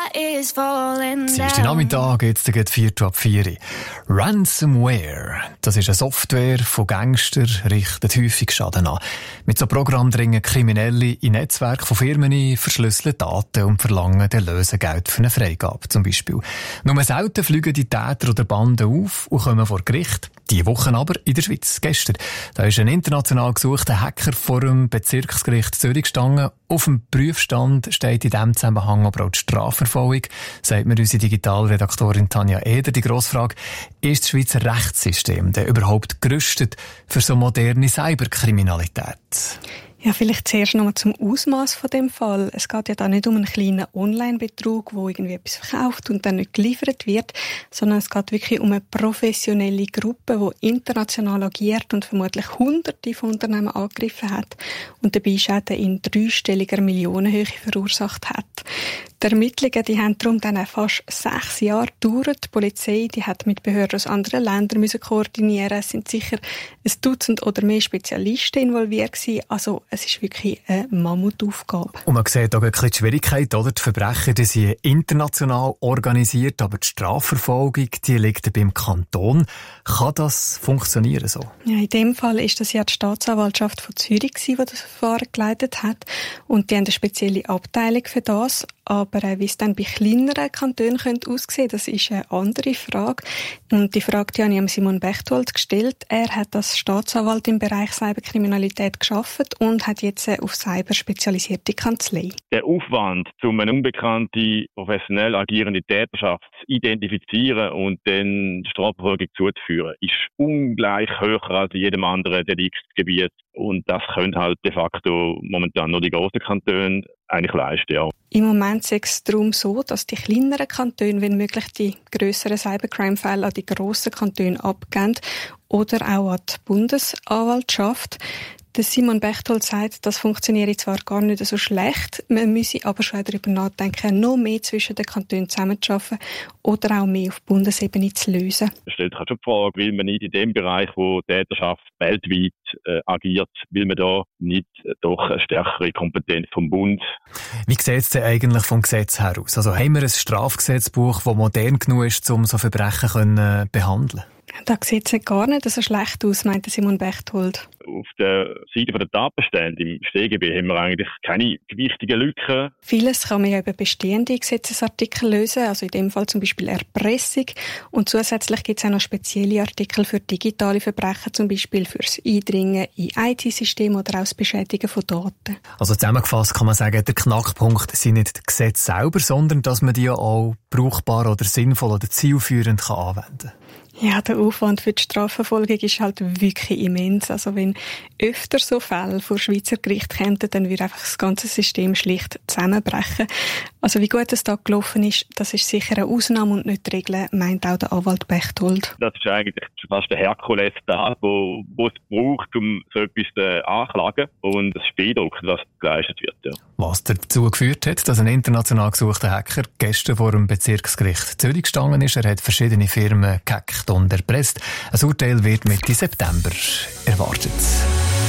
is falling down. Es ist der Nachmittag, jetzt geht 4:04. Ransomware, das ist eine Software von Gangstern, richtet häufig Schaden an. Mit so Programm dringen Kriminelle in Netzwerke von Firmen ein, verschlüsseln Daten und verlangen dann Lösegeld für eine Freigabe zum Beispiel. Nur selten fliegen die Täter oder Banden auf und kommen vor Gericht. Diese Woche aber in der Schweiz. Gestern, da ist ein international gesuchter Hacker vor dem Bezirksgericht Zürich gestanden. Auf dem Prüfstand steht in diesem Zusammenhang aber auch die Strafverfolgung, sagt mir unsere Digitalredaktorin Tanja Eder. Die grosse Frage, ist das Schweizer Rechtssystem denn überhaupt gerüstet für so moderne Cyberkriminalität? Ja, vielleicht zuerst nochmal zum Ausmaß von dem Fall. Es geht ja da nicht um einen kleinen Online-Betrug, wo irgendwie etwas verkauft und dann nicht geliefert wird, sondern es geht wirklich um eine professionelle Gruppe, die international agiert und vermutlich Hunderte von Unternehmen angegriffen hat und dabei Schäden in dreistelliger Millionenhöhe verursacht hat. Die Ermittlungen, die haben darum dann auch fast 6 Jahre gedauert. Die Polizei, die hat mit Behörden aus anderen Ländern müssen koordinieren. Es sind sicher ein Dutzend oder mehr Spezialisten involviert gewesen. Also es ist wirklich eine Mammutaufgabe. Und man sieht auch ein bisschen die Schwierigkeit, oder? Die Verbrechen, die sind international organisiert, aber die Strafverfolgung, die liegt beim Kanton. Kann das funktionieren so? Ja, in dem Fall ist das ja die Staatsanwaltschaft von Zürich, die das Verfahren geleitet hat. Und die haben eine spezielle Abteilung für das. Aber wie es dann bei kleineren Kantonen aussehen könnte, das ist eine andere Frage. Und die Frage die habe ich Simon Bechtold gestellt. Er hat als Staatsanwalt im Bereich Cyberkriminalität gearbeitet und hat jetzt eine auf Cyber spezialisierte Kanzlei. Der Aufwand, um eine unbekannte, professionell agierende Täterschaft zu identifizieren und dann die Strafverfolgung zuzuführen, ist ungleich höher als in jedem anderen Deliktsgebiet. Und das können halt de facto momentan nur die grossen Kantone eigentlich leisten, ja. Im Moment ist es darum so, dass die kleineren Kantone, wenn möglich, die grösseren Cybercrime-Fälle an die grossen Kantone abgeben oder auch an die Bundesanwaltschaft. Der Simon Bechtold sagt, das funktioniert zwar gar nicht so schlecht, man müsse aber schon darüber nachdenken, noch mehr zwischen den Kantonen zusammenzuarbeiten oder auch mehr auf Bundesebene zu lösen. Es stellt sich schon die Frage, will man nicht in dem Bereich, wo die Täterschaft weltweit agiert, will man da nicht doch eine stärkere Kompetenz vom Bund? Wie sieht es denn eigentlich vom Gesetz her aus? Also haben wir ein Strafgesetzbuch, das modern genug ist, um so Verbrechen zu behandeln? Da sieht es gar nicht so schlecht aus, meinte Simon Bechtold. Auf der Seite der Tatbestände im StGB haben wir eigentlich keine gewichtigen Lücken. Vieles kann man ja über bestehende Gesetzesartikel lösen, also in dem Fall zum Beispiel Erpressung. Und zusätzlich gibt es auch noch spezielle Artikel für digitale Verbrechen, zum Beispiel fürs Eindringen in IT-Systeme oder auch das Beschädigen von Daten. Also zusammengefasst kann man sagen, der Knackpunkt sind nicht die Gesetze selber, sondern dass man die ja auch brauchbar oder sinnvoll oder zielführend anwenden kann. Ja, der Aufwand für die Strafverfolgung ist halt wirklich immens. Also wenn öfter so Fälle vor Schweizer Gericht kämen, dann würde einfach das ganze System schlicht zusammenbrechen. Also wie gut es da gelaufen ist, das ist sicher eine Ausnahme und nicht die Regel, meint auch der Anwalt Bechtold. Das ist eigentlich fast der Herkules-Tat, wo es braucht, um so etwas anklagen. Und es ist beeindruckend, was geleistet wird. Ja. Was dazu geführt hat, dass ein international gesuchter Hacker gestern vor dem Bezirksgericht Zürich gestanden ist. Er hat verschiedene Firmen gehackt und erpresst. Ein Urteil wird Mitte September erwartet.